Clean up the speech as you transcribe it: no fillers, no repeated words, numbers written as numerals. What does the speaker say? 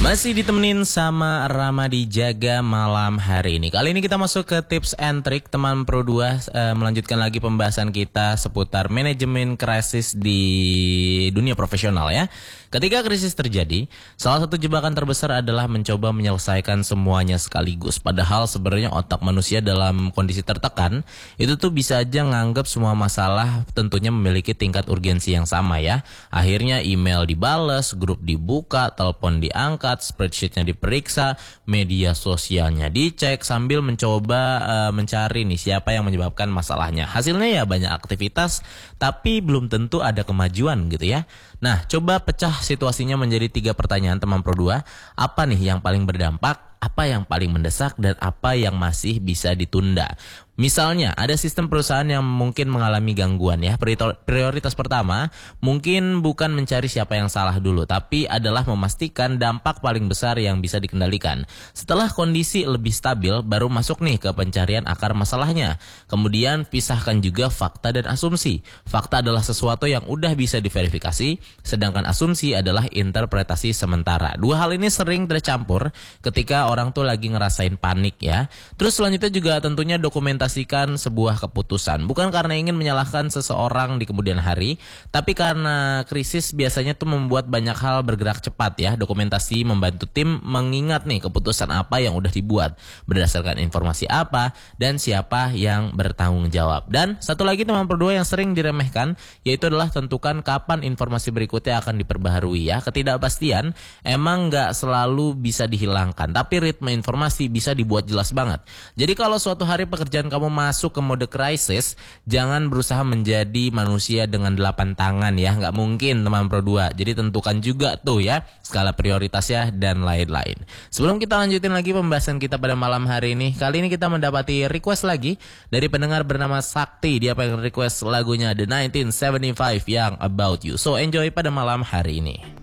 Masih ditemenin sama Ramadi Jaga malam hari ini. Kali ini kita masuk ke tips and trick teman Pro 2, melanjutkan lagi pembahasan kita seputar manajemen krisis di dunia profesional ya. Ketika krisis terjadi, salah satu jebakan terbesar adalah mencoba menyelesaikan semuanya sekaligus. Padahal sebenarnya otak manusia dalam kondisi tertekan itu tuh bisa aja nganggap semua masalah tentunya memiliki tingkat urgensi yang sama ya. Akhirnya email dibales, grup dibuka, telepon diangkat, spreadsheetnya diperiksa, media sosialnya dicek sambil mencoba mencari nih siapa yang menyebabkan masalahnya. Hasilnya ya banyak aktivitas tapi belum tentu ada kemajuan gitu ya. Nah, coba pecah situasinya menjadi 3 pertanyaan teman Pro 2. Apa nih yang paling berdampak? Apa yang paling mendesak dan apa yang masih bisa ditunda? Misalnya ada sistem perusahaan yang mungkin mengalami gangguan ya. Prioritas pertama mungkin bukan mencari siapa yang salah dulu, tapi adalah memastikan dampak paling besar yang bisa dikendalikan. Setelah kondisi lebih stabil, baru masuk nih ke pencarian akar masalahnya. Kemudian pisahkan juga fakta dan asumsi. Fakta adalah sesuatu yang udah bisa diverifikasi, sedangkan asumsi adalah interpretasi sementara. Dua hal ini sering tercampur ketika orang tuh lagi ngerasain panik ya. Terus selanjutnya juga tentunya dokumentasikan sebuah keputusan. Bukan karena ingin menyalahkan seseorang di kemudian hari, tapi karena krisis biasanya tuh membuat banyak hal bergerak cepat ya. Dokumentasi membantu tim mengingat nih keputusan apa yang udah dibuat, berdasarkan informasi apa, dan siapa yang bertanggung jawab. Dan satu lagi teman Pro 2 yang sering diremehkan, yaitu adalah tentukan kapan informasi berikutnya akan diperbaharui ya. Ketidakpastian emang nggak selalu bisa dihilangkan, tapi ritme informasi bisa dibuat jelas banget. Jadi kalau suatu hari pekerjaan kamu masuk ke mode krisis, jangan berusaha menjadi manusia dengan 8 tangan ya, nggak mungkin teman Pro 2. Jadi tentukan juga tuh ya skala prioritasnya dan lain-lain. Sebelum kita lanjutin lagi pembahasan kita pada malam hari ini, kali ini kita mendapati request lagi dari pendengar bernama Sakti. Dia pengen request lagunya The 1975 yang About You. So enjoy pada malam hari ini.